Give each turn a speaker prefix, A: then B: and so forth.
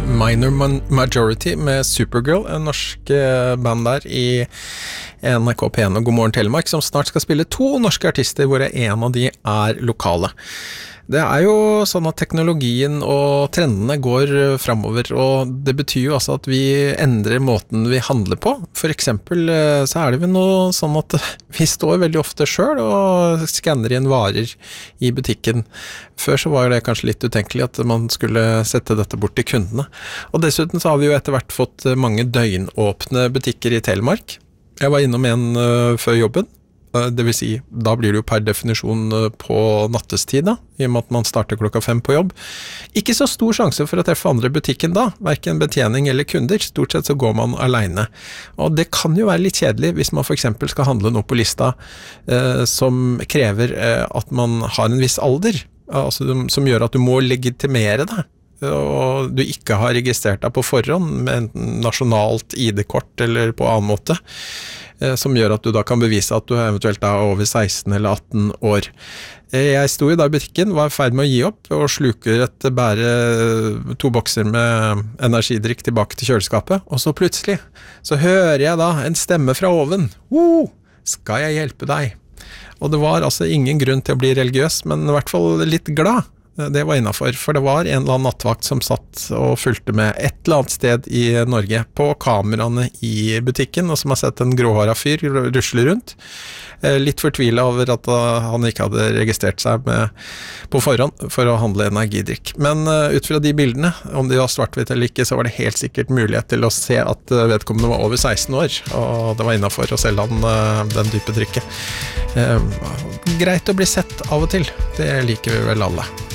A: Majority med Supergirl, en norsk band der i NRK P1 og God Morgen Telemark, som snart skal spille 2 norske artister, hvor en av de lokale. Det jo sånn at teknologien og trendene går fremover, og det betyr jo altså at vi endrer måten vi handler på. For eksempel så det vel noe sånn at vi står veldig ofte selv og skanner inn varer i butikken. Før så var det kanskje litt utenkelig at man skulle sette dette bort til kundene. Og dessuten så har vi jo etter hvert fått mange døgnåpne butikker i Telemark. Jeg var innom en før jobben. Det vil si, da blir det jo per definisjon på nattestid da, i og med at man starter 5:00 på jobb. Ikke så stor sjanse for å treffe andre i butikken da, hverken betjening eller kunder. Stort sett så går man alene. Og det kan jo være litt kjedelig hvis man for eksempel skal handle noe på lista som krever at man har en viss alder, altså, som gjør at du må legitimere det. Og du ikke har registrert deg på forhånd med en nasjonalt ID-kort eller på annen måte, som gjør at du da kan bevise at du eventuelt over 16 eller 18 år. Jeg sto jo da i butikken, var i ferd med å gi opp og sluker bare 2 bokser med energidrikk tilbake til kjøleskapet, og så plutselig så hører jeg da en stemme fra oven. Skal jeg hjelpe deg? Og det var altså ingen grunn til å bli religiøs, men i hvert fall litt glad. Det var innenfor, for det var en eller annen nattvakt som satt og fulgte med et eller annet sted i Norge på kameraene i butikken, og som har sett en gråhåret fyr rusle rundt. Litt fortvilet over at han ikke hadde registrert seg på forhånd for å handle energidrikk. Men ut fra de bildene, om de var svart-hvitt eller ikke, så var det helt sikkert mulighet til å se at vedkommende var over 16 år, og det var innenfor å selge han den type drikket. Greit å bli sett av og til, det liker vi vel alle.